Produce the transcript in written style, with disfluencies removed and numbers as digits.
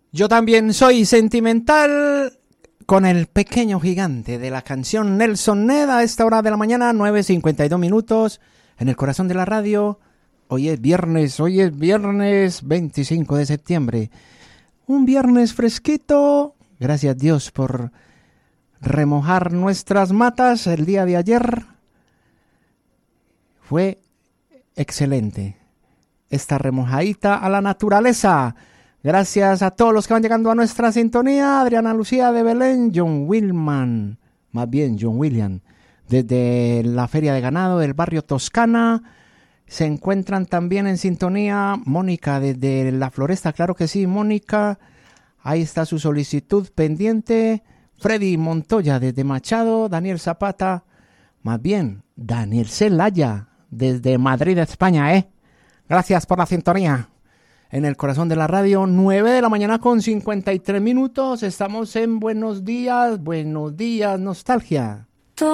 Yo también soy sentimental con el pequeño gigante de la canción Nelson Ned a esta hora de la mañana, 9:52 minutos, en el corazón de la radio. Hoy es viernes 25 de septiembre. Un viernes fresquito. Gracias Dios por remojar nuestras matas. El día de ayer fue excelente. Esta remojadita a la naturaleza. Gracias a todos los que van llegando a nuestra sintonía. Adriana Lucía de Belén, John William, desde la Feria de Ganado del barrio Toscana. Se encuentran también en sintonía Mónica desde La Floresta, claro que sí, Mónica. Ahí está su solicitud pendiente. Freddy Montoya desde Machado, Daniel Zapata, Daniel Celaya desde Madrid, España, Gracias por la sintonía. En el corazón de la radio, 9 de la mañana con 53 minutos. Estamos en Buenos Días, nostalgia.